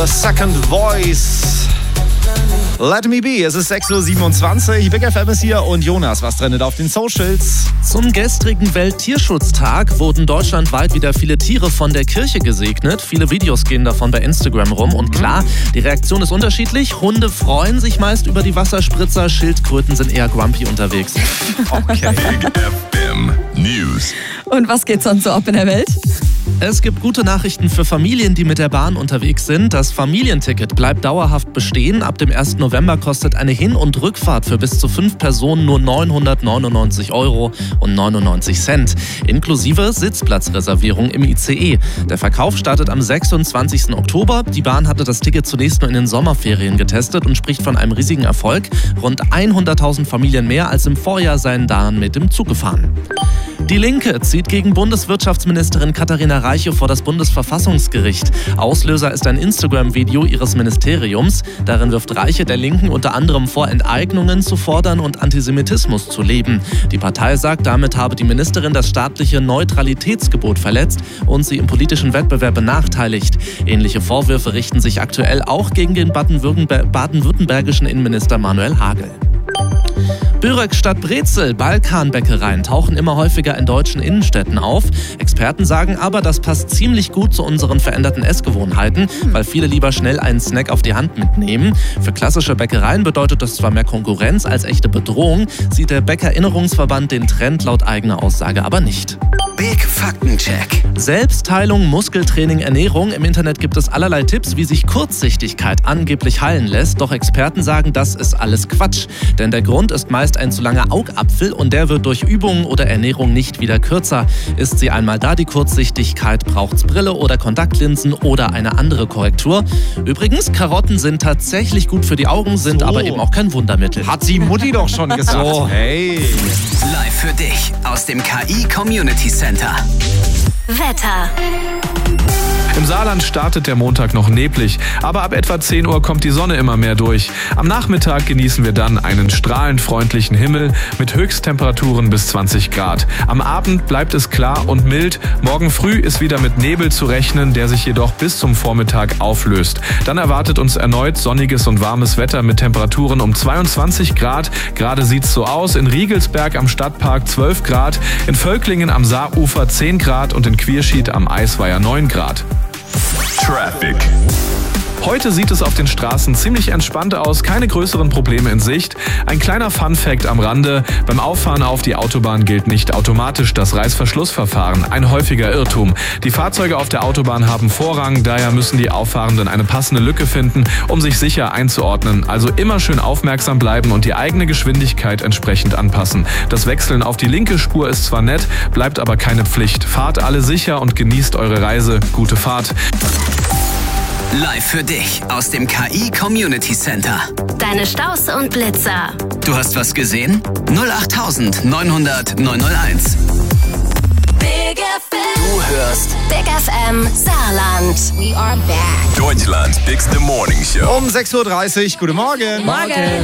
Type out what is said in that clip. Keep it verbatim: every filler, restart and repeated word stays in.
The Second Voice. Let me be. Es ist sechs Uhr siebenundzwanzig. Big F M ist hier und Jonas, was trendet auf den Socials? Zum gestrigen Welttierschutztag wurden deutschlandweit wieder viele Tiere von der Kirche gesegnet. Viele Videos gehen davon bei Instagram rum. Und klar, die Reaktion ist unterschiedlich. Hunde freuen sich meist über die Wasserspritzer. Schildkröten sind eher grumpy unterwegs. Okay. Big F M News. Und was geht sonst so ab in der Welt? Es gibt gute Nachrichten für Familien, die mit der Bahn unterwegs sind. Das Familienticket bleibt dauerhaft bestehen. Ab dem ersten November kostet eine Hin- und Rückfahrt für bis zu fünf Personen nur neunhundertneunundneunzig Euro und neunundneunzig Cent, inklusive Sitzplatzreservierung im I C E. Der Verkauf startet am sechsundzwanzigsten Oktober. Die Bahn hatte das Ticket zunächst nur in den Sommerferien getestet und spricht von einem riesigen Erfolg. Rund hunderttausend Familien mehr als im Vorjahr seien daran mit dem Zug gefahren. Die Linke zieht gegen Bundeswirtschaftsministerin Katharina Reiche vor das Bundesverfassungsgericht. Auslöser ist ein Instagram-Video ihres Ministeriums. Darin wirft Reiche der Linken unter anderem vor, Enteignungen zu fordern und Antisemitismus zu leben. Die Partei sagt, damit habe die Ministerin das staatliche Neutralitätsgebot verletzt und sie im politischen Wettbewerb benachteiligt. Ähnliche Vorwürfe richten sich aktuell auch gegen den baden-württembergischen Innenminister Manuel Hagel. Börek statt Brezel, Balkanbäckereien tauchen immer häufiger in deutschen Innenstädten auf. Experten sagen aber, das passt ziemlich gut zu unseren veränderten Essgewohnheiten, weil viele lieber schnell einen Snack auf die Hand mitnehmen. Für klassische Bäckereien bedeutet das zwar mehr Konkurrenz als echte Bedrohung, sieht der Bäckerinnerungsverband den Trend laut eigener Aussage aber nicht. Big Faktencheck. Selbstheilung, Muskeltraining, Ernährung. Im Internet gibt es allerlei Tipps, wie sich Kurzsichtigkeit angeblich heilen lässt. Doch Experten sagen, das ist alles Quatsch. Denn der Grund ist meist ein zu langer Augapfel und der wird durch Übungen oder Ernährung nicht wieder kürzer. Ist sie einmal da, die Kurzsichtigkeit, braucht's Brille oder Kontaktlinsen oder eine andere Korrektur. Übrigens, Karotten sind tatsächlich gut für die Augen, sind So. aber eben auch kein Wundermittel. Hat sie Mutti doch schon gesagt. So. Hey. Live für dich aus dem K I Community Center. Wetter. Im Saarland startet der Montag noch neblig, aber ab etwa zehn Uhr kommt die Sonne immer mehr durch. Am Nachmittag genießen wir dann einen strahlend freundlichen Himmel mit Höchsttemperaturen bis zwanzig Grad. Am Abend bleibt es klar und mild. Morgen früh ist wieder mit Nebel zu rechnen, der sich jedoch bis zum Vormittag auflöst. Dann erwartet uns erneut sonniges und warmes Wetter mit Temperaturen um zweiundzwanzig Grad. Gerade sieht's so aus. In Riegelsberg am Stadtpark zwölf Grad, in Völklingen am Saarufer zehn Grad und in Quierschied am Eisweiher neun Grad. Traffic. Heute sieht es auf den Straßen ziemlich entspannt aus, keine größeren Probleme in Sicht. Ein kleiner Fun-Fact am Rande: Beim Auffahren auf die Autobahn gilt nicht automatisch das Reißverschlussverfahren, ein häufiger Irrtum. Die Fahrzeuge auf der Autobahn haben Vorrang, daher müssen die Auffahrenden eine passende Lücke finden, um sich sicher einzuordnen. Also immer schön aufmerksam bleiben und die eigene Geschwindigkeit entsprechend anpassen. Das Wechseln auf die linke Spur ist zwar nett, bleibt aber keine Pflicht. Fahrt alle sicher und genießt eure Reise. Gute Fahrt. Live für dich aus dem K I Community Center. Deine Staus und Blitzer. Du hast was gesehen? null acht neunhundert neunhunderteins. Big F M. Du hörst Big F M Saarland. We are back. Deutschland's Bigste Morning Show. Um sechs Uhr dreißig. Guten Morgen. Morgen.